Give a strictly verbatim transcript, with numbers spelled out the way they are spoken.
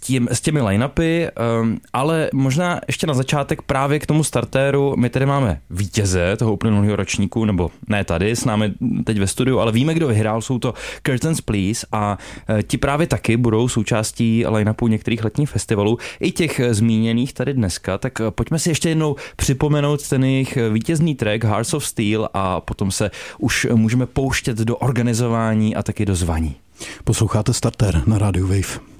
tím, s těmi line-upy, um, ale možná ještě na začátek právě k tomu startéru. My tady máme vítěze toho uplynulého ročníku, nebo ne tady, s námi teď ve studiu, ale víme, kdo vyhrál, jsou to Curtains Please a uh, ti právě taky budou součástí line-upu některých letních festivalů, i těch zmíněných tady dneska, tak uh, pojďme si ještě jednou připomenout ten jejich vítězný track Hearts of Steel a potom se už můžeme pouštět do organizování a taky do zvaní. Posloucháte Starter na rádiu Wave.